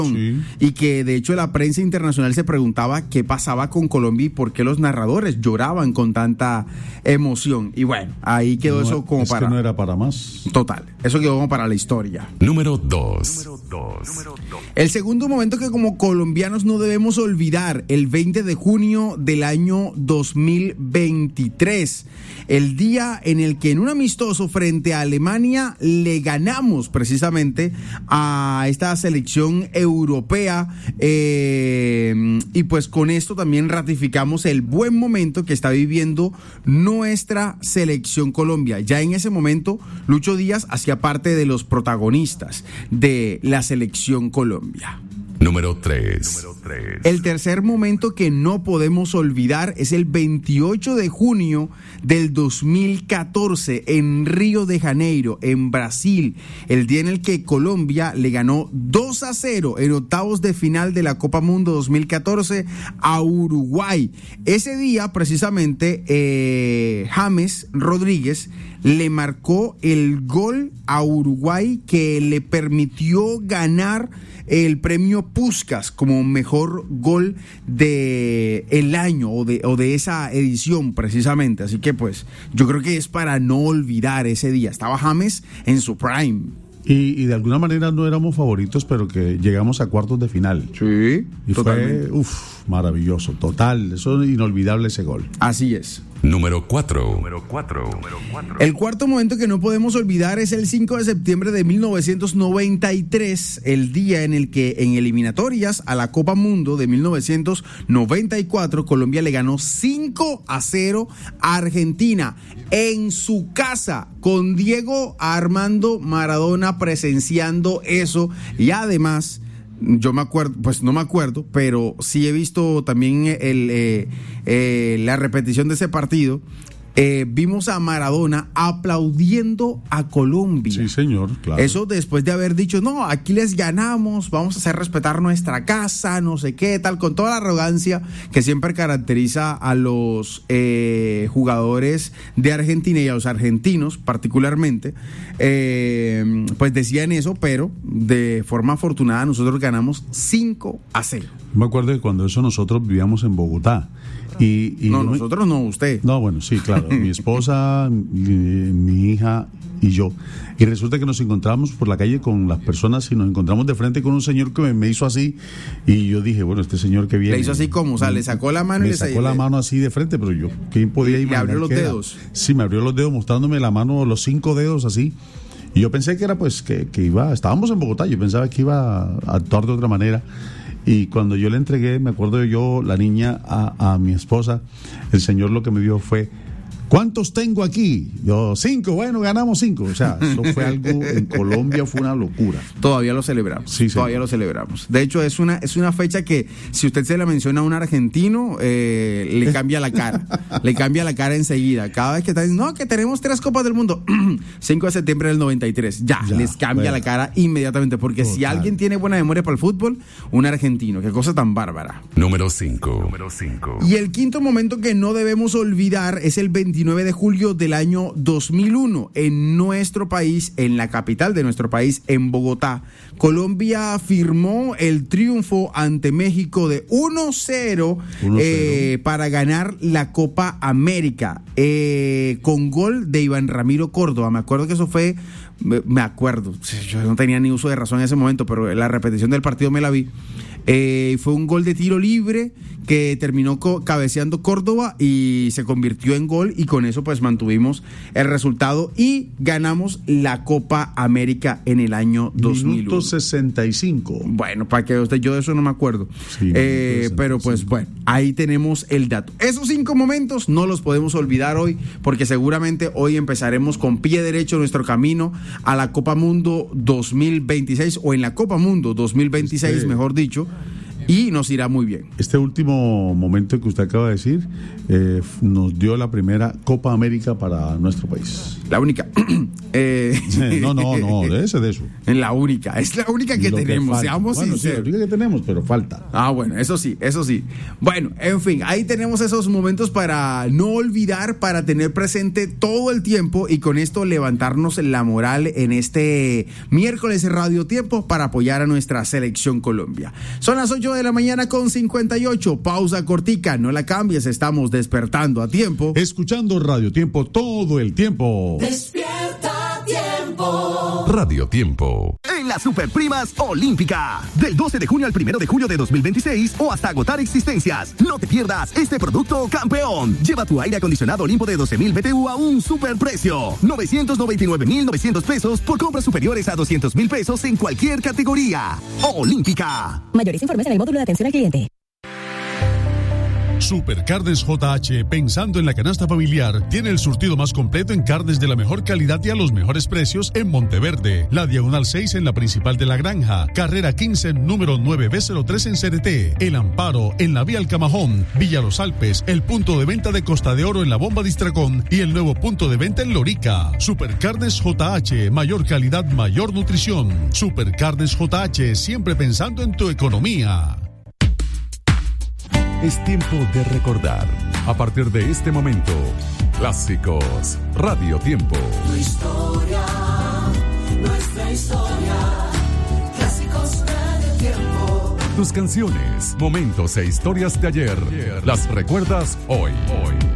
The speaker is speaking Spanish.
Sí. Y que de hecho la prensa internacional se preguntaba qué pasaba con Colombia y por qué los narradores lloraban con tanta emoción. Y bueno, ahí quedó eso como para... que no era para más. Total, eso quedó como para la historia. Número 2. El segundo momento que como colombianos no debemos olvidar, el 20 de junio del año 2023, el día en el que en un amistoso frente a Alemania le ganamos precisamente a esta selección europea, y pues con esto también ratificamos el buen momento que está viviendo nuestra selección Colombia. Ya en ese momento Lucho Díaz hacía parte de los protagonistas de la selección Colombia. Número 3. El tercer momento que no podemos olvidar es el 28 de junio del 2014 en Río de Janeiro, en Brasil, el día en el que Colombia le ganó 2-0 en octavos de final de la Copa Mundo 2014 a Uruguay. Ese día precisamente James Rodríguez le marcó el gol a Uruguay que le permitió ganar el premio Puskás como mejor gol de el año o de esa edición precisamente. Así que pues yo creo que es para no olvidar ese día. Estaba James en su prime. Y de alguna manera no éramos favoritos, pero que llegamos a cuartos de final. Sí, y totalmente. Fue maravilloso, total. Eso es inolvidable, ese gol. Así es. Número 4. El cuarto momento que no podemos olvidar es el 5 de septiembre de 1993, el día en el que en eliminatorias a la Copa Mundo de 1994 Colombia le ganó 5-0 a Argentina en su casa con Diego Armando Maradona presenciando eso y además... Yo me acuerdo, pues no me acuerdo, pero sí he visto también la repetición de ese partido. Vimos a Maradona aplaudiendo a Colombia. Sí, señor, claro. Eso después de haber dicho, no, aquí les ganamos, vamos a hacer respetar nuestra casa, no sé qué, tal, con toda la arrogancia que siempre caracteriza a los jugadores de Argentina y a los argentinos particularmente. Pues decían eso, pero de forma afortunada nosotros ganamos 5-0. Me acuerdo que cuando eso nosotros vivíamos en Bogotá. No, nosotros no, usted. No, bueno, sí, claro. Mi esposa, mi hija y yo. Y resulta que nos encontramos por la calle con las personas y nos encontramos de frente con un señor que me hizo así. Y yo dije, bueno, este señor que viene. ¿Le hizo así como? O sea, le sacó la mano y le sacó la mano así de frente, pero yo, ¿quién podía imaginar? ¿Le abrió los dedos? Sí, me abrió los dedos, mostrándome la mano, los 5 dedos así. Y yo pensé que era pues que iba, estábamos en Bogotá, yo pensaba que iba a actuar de otra manera. Y cuando yo le entregué, me acuerdo yo, la niña a mi esposa, el señor lo que me dio fue, ¿cuántos tengo aquí? Yo, 5, bueno, ganamos 5. O sea, eso fue algo, en Colombia fue una locura. Todavía lo celebramos, sí, todavía lo celebramos. De hecho, es una fecha que, si usted se la menciona a un argentino, le cambia la cara, le cambia la cara enseguida. Cada vez que está diciendo, no, que tenemos 3 Copas del Mundo, 5 de septiembre del 93, ya les cambia la cara inmediatamente, porque total. Si alguien tiene buena memoria para el fútbol, un argentino, qué cosa tan bárbara. Número 5. Y el quinto momento que no debemos olvidar es el 29 de julio del año 2001 en nuestro país, en la capital de nuestro país, en Bogotá. Colombia firmó el triunfo ante México de 1-0 para ganar la Copa América con gol de Iván Ramiro Córdoba. Me acuerdo que eso fue, yo no tenía ni uso de razón en ese momento, pero la repetición del partido me la vi. Fue un gol de tiro libre que terminó cabeceando Córdoba y se convirtió en gol, y con eso pues mantuvimos el resultado y ganamos la Copa América en el año 2001. Minuto 65. Bueno, para que usted, yo de eso no me acuerdo. Sí, pero pues bueno, ahí tenemos el dato. Esos 5 momentos no los podemos olvidar hoy, porque seguramente hoy empezaremos con pie derecho nuestro camino a la Copa Mundo 2026, o en la Copa Mundo 2026, mejor dicho. y nos irá muy bien. Este último momento que usted acaba de decir nos dio la primera Copa América para nuestro país. La única. No, de eso. Es la única que tenemos, seamos sinceros. Sí, la única que tenemos, pero falta. Bueno, eso sí. Bueno, en fin, ahí tenemos esos momentos para no olvidar, para tener presente todo el tiempo y con esto levantarnos la moral en este miércoles Radio Tiempo para apoyar a nuestra selección Colombia. Son las 8 de la mañana con 58, pausa cortica, no la cambies, estamos despertando a tiempo. Escuchando Radio Tiempo todo el tiempo. Despierta Tiempo. Radio Tiempo. En las Superprimas Olímpica. Del 12 de junio al 1 de julio de 2026 o hasta agotar existencias. No te pierdas este producto campeón. Lleva tu aire acondicionado Olimpo de 12,000 BTU a un superprecio. 999,900 pesos por compras superiores a 200,000 pesos en cualquier categoría. Olímpica. Mayores informes en el módulo de atención al cliente. Supercarnes JH, pensando en la canasta familiar, tiene el surtido más completo en carnes de la mejor calidad y a los mejores precios en Monteverde, la Diagonal 6 en la principal de La Granja, carrera 15, número 9B03 en CRT, El Amparo en la vía Alcamajón, Villa Los Alpes, el punto de venta de Costa de Oro en la Bomba Distracón y el nuevo punto de venta en Lorica. Supercarnes JH, mayor calidad, mayor nutrición. Supercarnes JH, siempre pensando en tu economía. Es tiempo de recordar. A partir de este momento, clásicos Radio Tiempo. Tu historia, nuestra historia. Clásicos Radio Tiempo. Tus canciones, momentos e historias de ayer. Las recuerdas hoy.